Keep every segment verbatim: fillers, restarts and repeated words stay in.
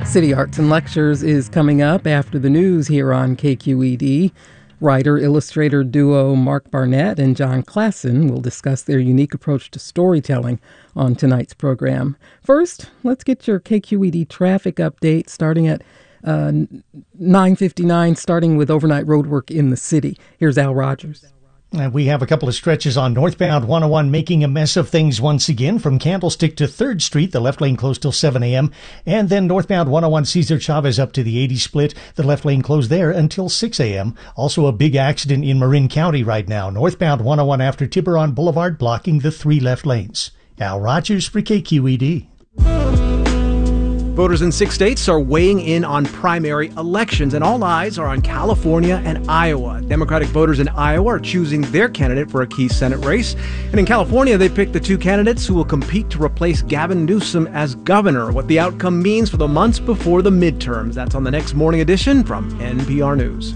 City Arts and Lectures is coming up after the news here on K Q E D. Writer-illustrator duo Mark Barnett and John Klassen will discuss their unique approach to storytelling on tonight's program. First, let's get your K Q E D traffic update starting at uh, nine fifty-nine, starting with overnight roadwork in the city. Here's Al Rogers. And we have a couple of stretches on northbound one oh one making a mess of things once again from Candlestick to third Street, the left lane closed till seven a.m. And then northbound one oh one Cesar Chavez up to the eighty split, the left lane closed there until six a.m. Also a big accident in Marin County right now. Northbound one oh one after Tiburon Boulevard blocking the three left lanes. Al Rogers for K Q E D. Voters in six states are weighing in on primary elections, and all eyes are on California and Iowa. Democratic voters in Iowa are choosing their candidate for a key Senate race. And in California, they picked the two candidates who will compete to replace Gavin Newsom as governor. What the outcome means for the months before the midterms. That's on the next morning edition from N P R News.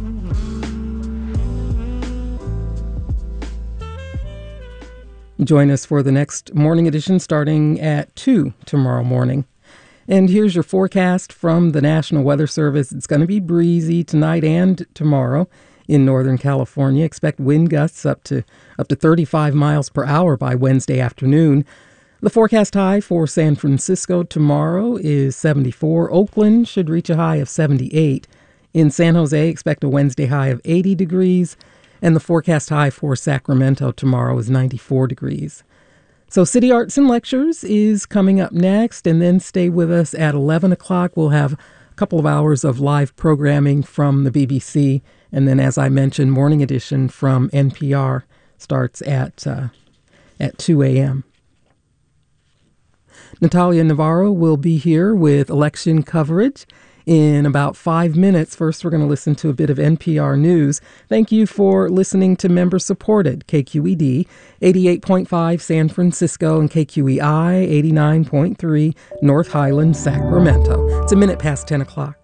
Join us for the next morning edition starting at two tomorrow morning. And here's your forecast from the National Weather Service. It's going to be breezy tonight and tomorrow in Northern California. Expect wind gusts up to up to thirty-five miles per hour by Wednesday afternoon. The forecast high for San Francisco tomorrow is seventy-four. Oakland should reach a high of seventy-eight. In San Jose, expect a Wednesday high of eighty degrees. And the forecast high for Sacramento tomorrow is ninety-four degrees. So City Arts and Lectures is coming up next, and then stay with us at eleven o'clock. We'll have a couple of hours of live programming from the B B C, and then, as I mentioned, Morning Edition from N P R starts at uh, at two a.m. Natalia Navarro will be here with election coverage in about five minutes. First, we're going to listen to a bit of N P R News. Thank you for listening to member-supported K Q E D, eighty-eight point five San Francisco, and K Q E I, eighty-nine point three North Highland, Sacramento. It's a minute past ten o'clock.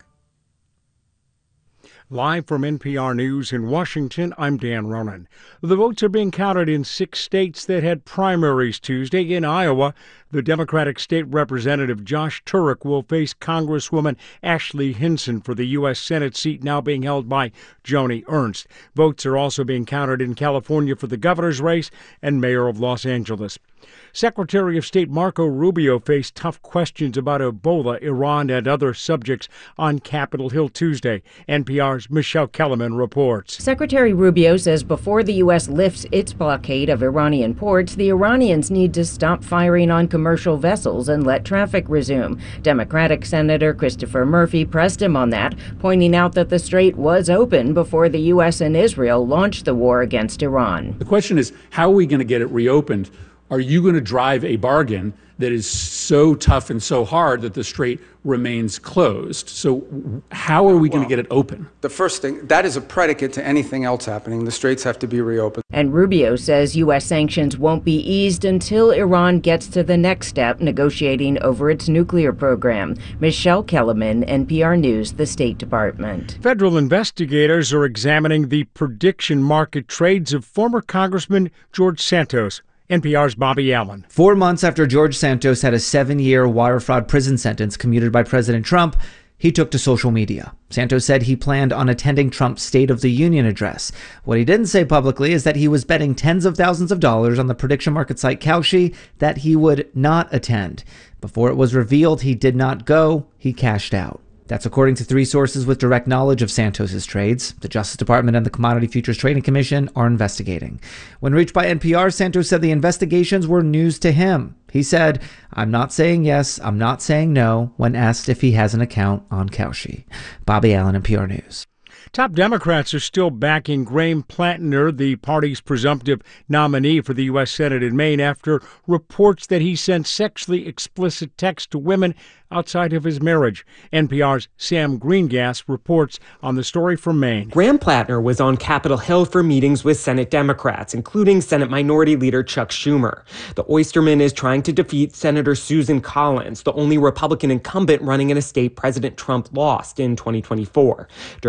Live from N P R News in Washington, I'm Dan Ronan. The votes are being counted in six states that had primaries Tuesday. In Iowa, the Democratic State Representative Josh Turek will face Congresswoman Ashley Hinson for the U S Senate seat now being held by Joni Ernst. Votes are also being counted in California for the governor's race and mayor of Los Angeles. Secretary of State Marco Rubio faced tough questions about Ebola, Iran, and other subjects on Capitol Hill Tuesday. N P R's Michelle Kellerman reports. Secretary Rubio says before the U S lifts its blockade of Iranian ports, the Iranians need to stop firing on commercial vessels and let traffic resume. Democratic Senator Christopher Murphy pressed him on that, pointing out that the strait was open before the U S and Israel launched the war against Iran. The question is, how are we going to get it reopened? Are you going to drive a bargain that is so tough and so hard that the strait remains closed? So how are we going well, to get it open? The first thing, that is a predicate to anything else happening. The straits have to be reopened. And Rubio says U S sanctions won't be eased until Iran gets to the next step, negotiating over its nuclear program. Michelle Kellerman, N P R News, the State Department. Federal investigators are examining the prediction market trades of former Congressman George Santos. N P R's Bobby Allen. Four months after George Santos had a seven-year wire fraud prison sentence commuted by President Trump, he took to social media. Santos said he planned on attending Trump's State of the Union address. What he didn't say publicly is that he was betting tens of thousands of dollars on the prediction market site Kalshi that he would not attend. Before it was revealed he did not go, he cashed out. That's according to three sources with direct knowledge of Santos's trades. The Justice Department and the Commodity Futures Trading Commission are investigating. When reached by N P R, Santos said the investigations were news to him. He said, "I'm not saying yes, I'm not saying no," when asked if he has an account on Kalshi. Bobby Allen, N P R News. Top Democrats are still backing Graham Plantner, the party's presumptive nominee for the U S Senate in Maine, after reports that he sent sexually explicit texts to women outside of his marriage. N P R's Sam Greengas reports on the story from Maine. Graham Plantner was on Capitol Hill for meetings with Senate Democrats, including Senate Minority Leader Chuck Schumer. The Oysterman is trying to defeat Senator Susan Collins, the only Republican incumbent running in a state President Trump lost in twenty twenty-four. During a news conference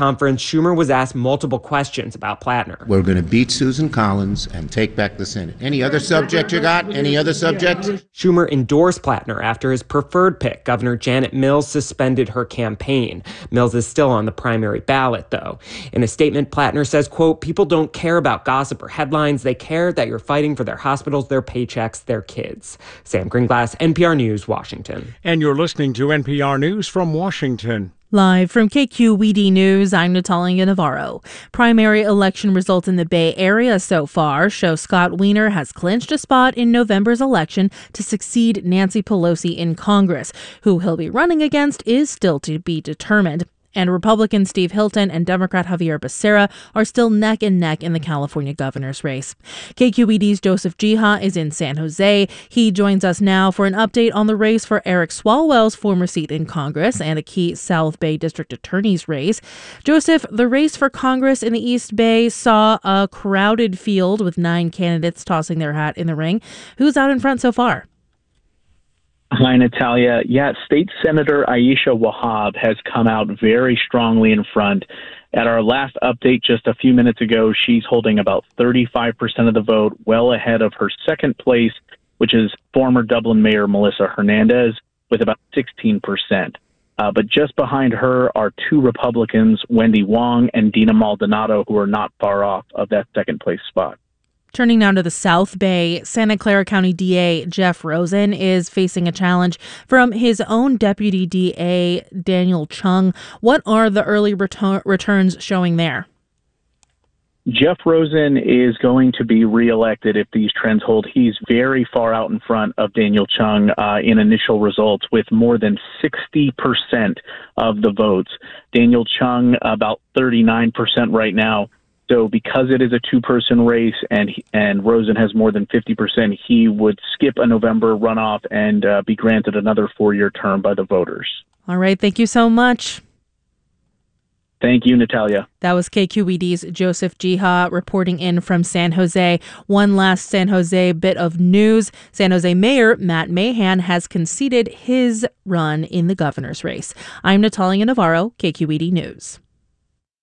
conference, Schumer was asked multiple questions about Plattner. We're going to beat Susan Collins and take back the Senate. Any other subject you got? Any other subject? Schumer endorsed Plattner after his preferred pick, Governor Janet Mills, suspended her campaign. Mills is still on the primary ballot, though. In a statement, Plattner says, quote, people don't care about gossip or headlines. They care that you're fighting for their hospitals, their paychecks, their kids. Sam Greenglass, N P R News, Washington. And you're listening to N P R News from Washington. Live from K Q E D News, I'm Natalia Navarro. Primary election results in the Bay Area so far show Scott Wiener has clinched a spot in November's election to succeed Nancy Pelosi in Congress. Who he'll be running against is still to be determined. And Republican Steve Hilton and Democrat Javier Becerra are still neck and neck in the California governor's race. K Q E D's Joseph Jiha is in San Jose. He joins us now for an update on the race for Eric Swalwell's former seat in Congress and a key South Bay District Attorney's race. Joseph, the race for Congress in the East Bay saw a crowded field with nine candidates tossing their hat in the ring. Who's out in front so far? Hi, Natalia. Yeah, State Senator Aisha Wahab has come out very strongly in front. At our last update just a few minutes ago, she's holding about thirty-five percent of the vote, well ahead of her second place, which is former Dublin Mayor Melissa Hernandez, with about sixteen percent. Uh, but just behind her are two Republicans, Wendy Wong and Dina Maldonado, who are not far off of that second place spot. Turning now to the South Bay, Santa Clara County D A Jeff Rosen is facing a challenge from his own Deputy D A, Daniel Chung. What are the early retur- returns showing there? Jeff Rosen is going to be reelected if these trends hold. He's very far out in front of Daniel Chung uh, in initial results with more than sixty percent of the votes. Daniel Chung, about thirty-nine percent right now. So because it is a two-person race and and Rosen has more than fifty percent, he would skip a November runoff and uh, be granted another four-year term by the voters. All right. Thank you so much. Thank you, Natalia. That was K Q E D's Joseph Jiha reporting in from San Jose. One last San Jose bit of news. San Jose Mayor Matt Mahan has conceded his run in the governor's race. I'm Natalia Navarro, K Q E D News.